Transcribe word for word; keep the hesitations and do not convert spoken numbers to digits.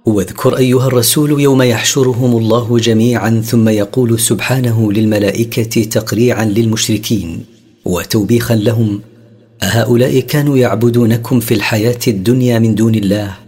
واذكر أيها الرسول يوم يحشرهم الله جميعا ثم يقول سبحانه للملائكة تقريعا للمشركين وتوبيخا لهم: أهؤلاء كانوا يعبدونكم في الحياة الدنيا من دون الله